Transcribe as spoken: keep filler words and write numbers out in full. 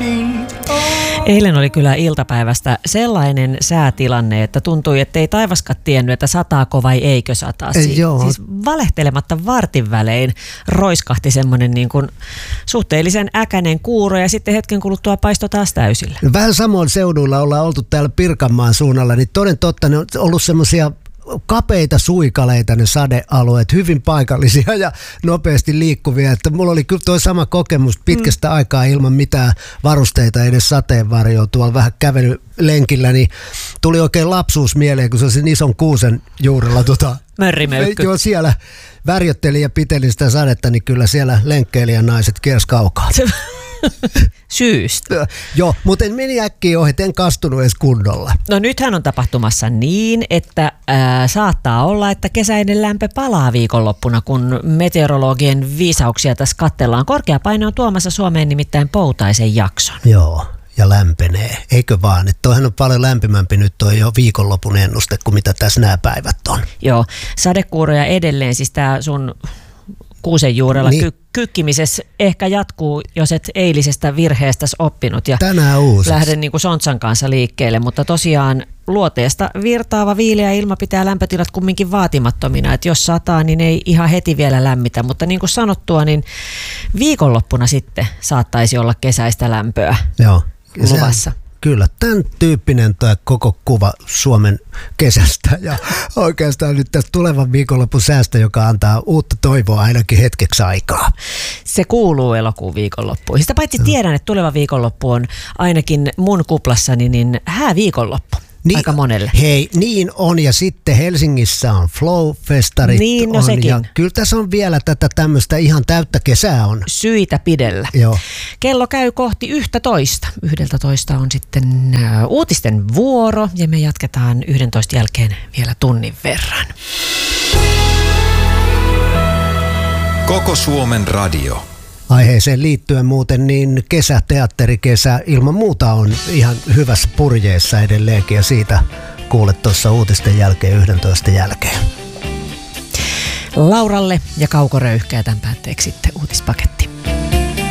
Eilen oli kyllä iltapäivästä sellainen säätilanne, että tuntui, että ei taivaskaan tiennyt, että sataako vai eikö sataa. Si- siis valehtelematta vartin välein roiskahti semmoinen niin kuin suhteellisen äkäinen kuuro ja sitten hetken kuluttua paistoi taas täysillä. Vähän samoin seuduilla ollaan oltu täällä Pirkanmaan suunnalla, niin toden totta ne on ollut semmoisia kapeita suikaleita ne sadealueet, hyvin paikallisia ja nopeasti liikkuvia. Että mulla oli kyllä tuo sama kokemus pitkästä mm. aikaa ilman mitään varusteita, edes sateenvarjoa tuolla vähän kävelylenkillä, niin tuli oikein lapsuus mieleen, kun se oli sen ison kuusen juurella tota, mörrimöykky. Joo, siellä värjötteli ja piteli sitä sadetta, niin kyllä siellä lenkkeilijän naiset kiersi kaukaa. Syystä. Joo, mutta en meni äkkiä ohi, en kastunut edes kunnolla. No nythän on tapahtumassa niin, että ää, saattaa olla, että kesäinen lämpö palaa viikonloppuna, kun meteorologien viisauksia tässä katsellaan. Korkea paine on tuomassa Suomeen nimittäin poutaisen jakson. Joo, ja lämpenee, eikö vaan? Että toihan on paljon lämpimämpi nyt toi jo viikonlopun ennuste kuin mitä tässä nämä päivät on. Joo, sadekuuroja edelleen, siis tämä sun kuusen juurella niin. ky- kykkimisessä ehkä jatkuu, jos et eilisestä virheestäsi oppinut. Ja tänään uusi. Lähden niin kuin Sontsan kanssa liikkeelle, mutta tosiaan luoteesta virtaava viileä ilma pitää lämpötilat kumminkin vaatimattomina. Että jos sataa, niin ei ihan heti vielä lämmitä, mutta niin kuin sanottua, niin viikonloppuna sitten saattaisi olla kesäistä lämpöä Joo. luvassa. Kyllä, tämän tyyppinen tämä koko kuva Suomen kesästä ja oikeastaan nyt tästä tulevan viikonlopun säästä, joka antaa uutta toivoa ainakin hetkeksi aikaa. Se kuuluu elokuun viikonloppuun. Sitä paitsi tiedän, että tuleva viikonloppu on ainakin mun kuplassani niin hääviikonloppu. Niin, aika monelle. Hei, niin on ja sitten Helsingissä on Flow-festarit. Niin, no on, sekin. ja kyllä tässä on vielä tätä tämmöistä ihan täyttä kesää on. Syitä pidellä. Joo. Kello käy kohti yhtä toista. Yhdeltä toista on sitten ä, uutisten vuoro ja me jatketaan yhdentoista jälkeen vielä tunnin verran. Koko Suomen radio. Aiheeseen liittyen muuten niin kesä, teatterikesä ilman muuta on ihan hyvässä purjeessa edelleenkin ja siitä kuulet tuossa uutisten jälkeen yhdentoista jälkeen. Lauralle ja Kauko Röyhkeä tämän päätteeksi sitten uutispaketti.